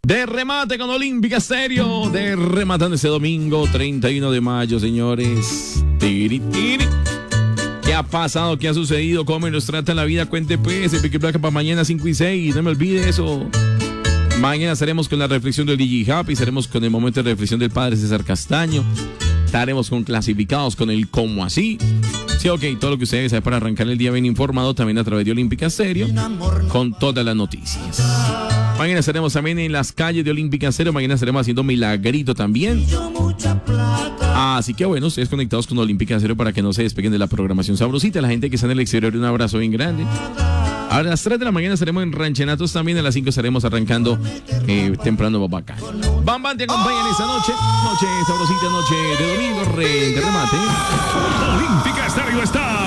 De remate con Olímpica Estéreo. De rematando ese domingo 31 de mayo, señores. Tiri, tiri. ¿Qué ha pasado? ¿Qué ha sucedido? ¿Cómo nos trata la vida? Cuente pues, el Pique Placa para mañana 5 y 6. No me olvide eso. Mañana estaremos con la reflexión del DJ Happy. Estaremos con el momento de reflexión del padre César Castaño. Estaremos con clasificados con el cómo así. Sí, ok, todo lo que ustedes saben para arrancar el día bien informado. También a través de Olímpica Estéreo. Con todas las noticias. Mañana estaremos también en las calles de Olímpica Estéreo. Mañana estaremos haciendo milagrito también. Así que bueno, ustedes conectados con Olímpica Estéreo para que no se despeguen de la programación sabrosita. La gente que está en el exterior, un abrazo bien grande. A las 3 de la mañana estaremos en Ranchenatos también. A las 5 estaremos arrancando temprano Babacá. Bam Bam te acompañan esta noche. Noche sabrosita, noche de domingo, de remate. Olímpica Estéreo está